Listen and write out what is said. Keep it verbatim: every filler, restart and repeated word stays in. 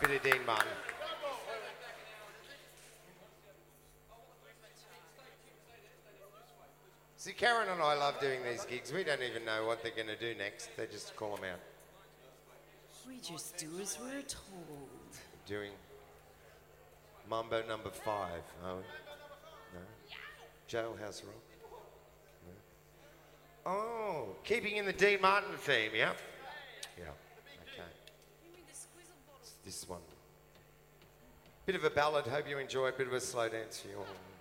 Bit of Dean Martin. See, Karen and I love doing these gigs. We don't even know what they're going to do next. They just call them out. We just do as we're told. Doing Mambo number five. Oh, no. Jailhouse Rock. No. Oh, keeping in the Dean Martin theme, yeah? Yeah, okay. This one. Bit of a ballad. Hope you enjoy. A bit of a slow dance for you all.